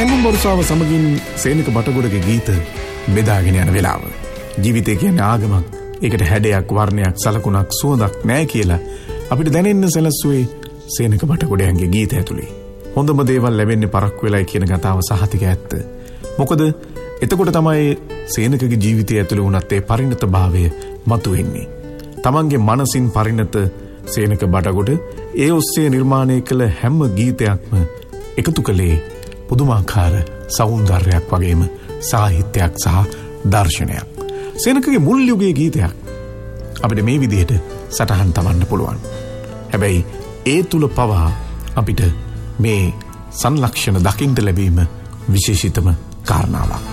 හැඟුම් වර්ෂාව සමගින් සේනක බටගොඩගේ ගීත බෙදාගෙන යන වෙලාව. ජීවිතය කියන්නේ ආගමක්. ඒකට හැඩයක්, වර්ණයක්, සලකුණක්, සුවඳක් නැහැ කියලා අපිට දැනෙන්න සැලසුවේ සේනක බටගොඩයන්ගේ ගීත ඇතුලේ. හොඳම දේවල් ලැබෙන්නේ පරක්කු වෙලයි කියන කතාව සහතික ඇත්ත. මොකද එතකොට තමයි සේනකගේ ජීවිතය ඇතුලේ වුණත් ඒ පරිණතභාවය මතුවෙන්නේ. තමන්ගේ මනසින් පරිණත සේනක බටගොඩ ඒ ඔස්සේ නිර්මාණය කළ හැම ගීතයක්ම එකතු කළේ පුදුමාකාර සෞන්දර්යයක් වගේම සාහිත්‍යයක් සහ දර්ශනයක්. සේනකගේ මුල් යුගයේ ගීතයක් අපිට මේ විදිහට සටහන් තවන්න පුළුවන්. හැබැයි ඒ තුල පවා අපිට මේ සංලක්ෂණ දකින්න ලැබීම විශේෂිතම කාරණාවක්.